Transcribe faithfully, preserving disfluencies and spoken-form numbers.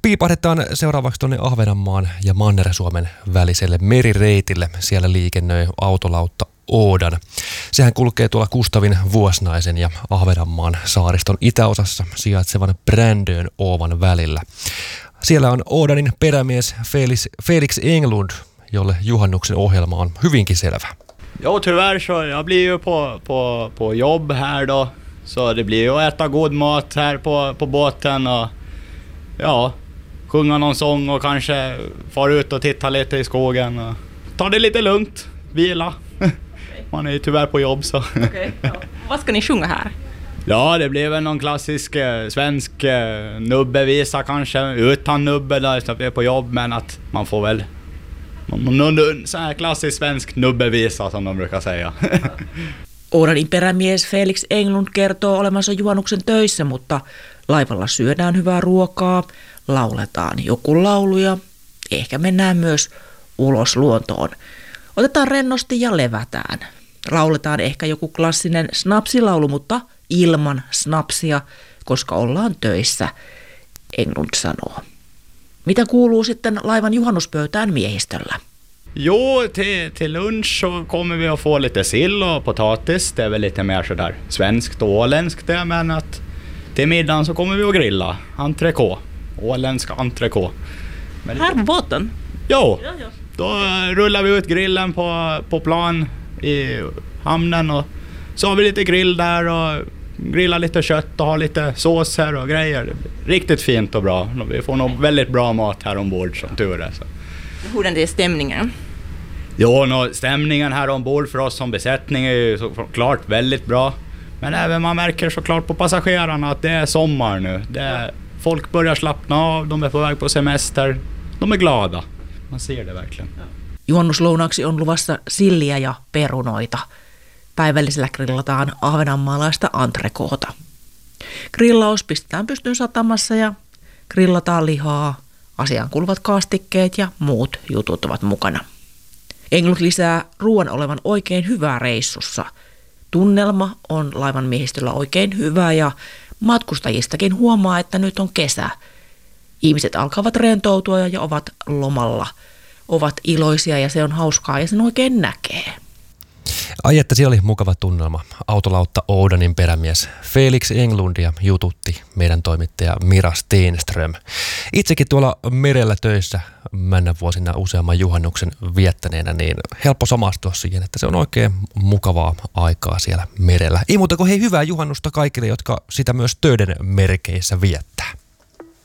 Piipahdetaan seuraavaksi tuonne Ahvenanmaan ja Manner-Suomen väliselle merireitille. Siellä liikennöi autolautta Ådan. Sehän kulkee tuolla Kustavin Vuosnaisen ja Ahvenanmaan saariston itäosassa sijaitsevan Brändön Åvan välillä. Siellä on Ådanin perämies Felix, Felix Englund, jolle juhannuksen ohjelma on hyvinkin selvä. Jo, tyvärr så jag blir ju på, på, på jobb här då. Så det blir ju att äta god mat här på, på båten och ja, sjunga någon sång och kanske fara ut och titta lite i skogen och ta det lite lugnt, vila. Man är ju tyvärr på jobb så. Okay, ja. Vad ska ni sjunga här? Ja, det blir väl någon klassisk eh, svensk eh, nubbevisa kanske, utan nubbe där så vi är på jobb, men att man får väl någon sån här klassisk svensk nubbevisa som de brukar säga. Ådanin perämies Felix Englund kertoo olevansa juhannuksen töissä, mutta laivalla syödään hyvää ruokaa, lauletaan joku laulu ja ehkä mennään myös ulos luontoon. Otetaan rennosti ja levätään. Lauletaan ehkä joku klassinen snapsilaulu, mutta ilman snapsia, koska ollaan töissä, Englund sanoo. Mitä kuuluu sitten laivan juhannuspöytään miehistöllä? Jo, till, till lunch så kommer vi att få lite sill och potatis. Det är väl lite mer sådär svenskt och åländskt det, men att till middagen så kommer vi att grilla. Entrecote. Åländsk entrecote. Här på båten? Jo, då rullar vi ut grillen på, på plan i hamnen och så har vi lite grill där och grillar lite kött och har lite såser och grejer. Riktigt fint och bra. Vi får nog väldigt bra mat här ombord som tur är. Så. Hur är stämningen? Jo, no, stämningen här ombord för oss som besättning är ju såklart väldigt bra. Men även man märker såklart på passagerarna att det är sommar nu. Det är, folk börjar slappna av, de är på väg på semester. De är glada. Man ser det verkligen. Juhannuslounaaksi on luvassa silliä ja perunoita. Päivällisellä grillataan ahvenanmaalaista entrecoota. Grillaus pistetään pystyyn satamassa ja grillataan lihaa. Asiaan kuuluvat kastikkeet ja muut jutut ovat mukana. Englund lisää ruoan olevan oikein hyvää reissussa. Tunnelma on laivan miehistöllä oikein hyvä ja matkustajistakin huomaa, että nyt on kesä. Ihmiset alkavat rentoutua ja ovat lomalla. Ovat iloisia ja se on hauskaa ja sen oikein näkee. Ai että siellä oli mukava tunnelma. Autolautta Ådanin perämies Felix Englundia jututti meidän toimittaja Mira Stenström. Itsekin tuolla merellä töissä männä vuosina useamman juhannuksen viettäneenä, niin helppo samastua siihen, että se on oikein mukavaa aikaa siellä merellä. Ei muuta kuin hei, hyvää juhannusta kaikille, jotka sitä myös töiden merkeissä viettää.